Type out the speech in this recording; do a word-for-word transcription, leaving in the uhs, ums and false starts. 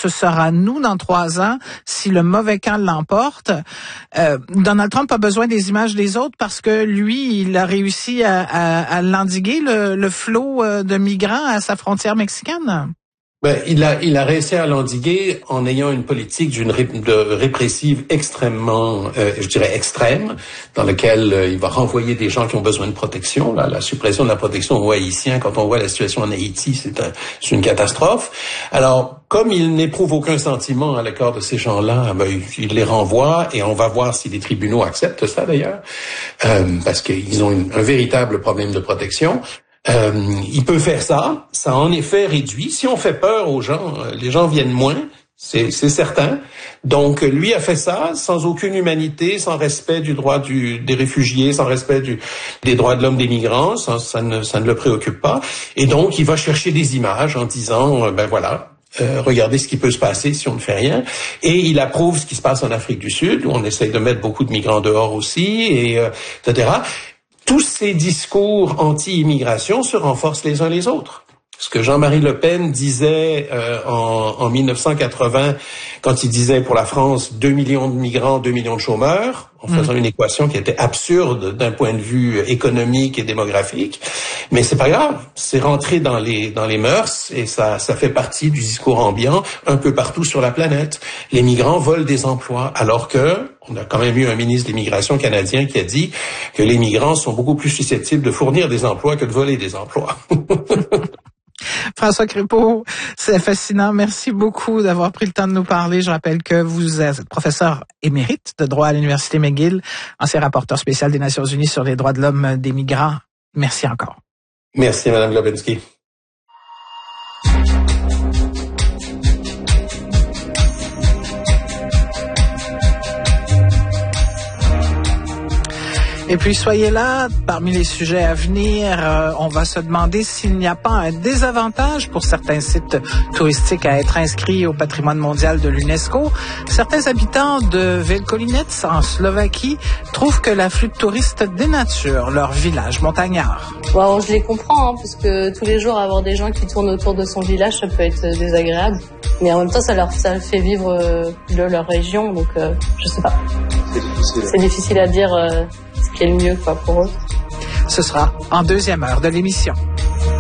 ce sera nous dans trois ans si le mauvais camp l'emporte. Euh, Donald Trump a besoin des images des autres parce que lui, il a réussi à, à, à l'endiguer, le, le flot de migrants à sa frontière mexicaine. Ben, il a, il a réussi à l'endiguer en ayant une politique d'une ré, de répressive extrêmement, euh, je dirais extrême, dans laquelle euh, il va renvoyer des gens qui ont besoin de protection. Là, la suppression de la protection aux Haïtiens, quand on voit la situation en Haïti, c'est, un, c'est une catastrophe. Alors, comme il n'éprouve aucun sentiment à l'égard de ces gens-là, ben, il, il les renvoie et on va voir si les tribunaux acceptent ça d'ailleurs, euh, parce qu'ils ont une, un véritable problème de protection. Euh, il peut faire ça, ça en effet réduit. Si on fait peur aux gens, les gens viennent moins, c'est, c'est certain. Donc lui a fait ça sans aucune humanité, sans respect du droit du, des réfugiés, sans respect du, des droits de l'homme des migrants, ça, ça, ne, ça ne le préoccupe pas. Et donc il va chercher des images en disant, ben voilà, Euh, regardez ce qui peut se passer si on ne fait rien. Et il approuve ce qui se passe en Afrique du Sud, où on essaye de mettre beaucoup de migrants dehors aussi, et euh, et cetera. Tous ces discours anti-immigration se renforcent les uns les autres. Ce que Jean-Marie Le Pen disait euh, en, en mille neuf cent quatre-vingts, quand il disait pour la France deux millions de migrants, deux millions de chômeurs, en faisant mmh. une équation qui était absurde d'un point de vue économique et démographique. Mais c'est pas grave, c'est rentré dans les dans les mœurs et ça ça fait partie du discours ambiant un peu partout sur la planète. Les migrants volent des emplois, alors que on a quand même eu un ministre de l'immigration canadien qui a dit que les migrants sont beaucoup plus susceptibles de fournir des emplois que de voler des emplois. François Crépeau, c'est fascinant. Merci beaucoup d'avoir pris le temps de nous parler. Je rappelle que vous êtes professeur émérite de droit à l'Université McGill, ancien rapporteur spécial des Nations Unies sur les droits de l'homme des migrants. Merci encore. Merci, Madame Globensky. Et puis, soyez là, parmi les sujets à venir, euh, on va se demander s'il n'y a pas un désavantage pour certains sites touristiques à être inscrits au patrimoine mondial de l'UNESCO. Certains habitants de Velkolinec, en Slovaquie, trouvent que l'afflux de touristes dénature leur village montagnard. Bon, je les comprends, hein, parce que tous les jours, avoir des gens qui tournent autour de son village, ça peut être désagréable. Mais en même temps, ça leur ça fait vivre euh, de leur région, donc euh, je sais pas. C'est difficile, C'est difficile à dire... Euh, ce qui est le mieux quoi, pour eux. Ce sera en deuxième heure de l'émission.